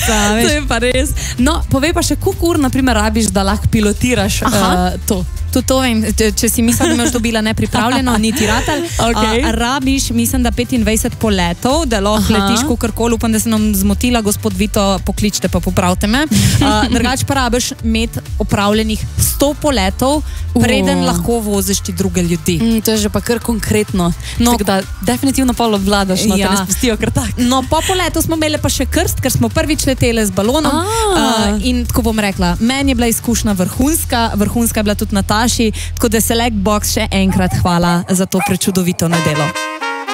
To je pa res. No, povej pa še, koliko ur, naprimer, rabiš, da lahko pilotiraš to? Tudi to vem, če si mislim, da imaš dobila nepripravljeno, niti ratal. Rabiš, mislim, da 25 poletov, da lahko letiš kakorkoli. Upam, da se nam zmotila, gospod Vito, pokličite pa popravite me. Drugače pa rabiš imeti opravljenih 100 poletov, preden lahko voziš ti druge ljudi. To je že pa kar konkretno. Tako da definitivno pa obvladaš, da ne spustijo kar tak. No, po poletu smo imeli pa še krst, ker smo prvič leteli z balonom. In tako bom rekla, meni je bila izkušnja vrhunska je bila tudi Nataši, tako da Select Box še enkrat hvala za to prečudovito nedelo.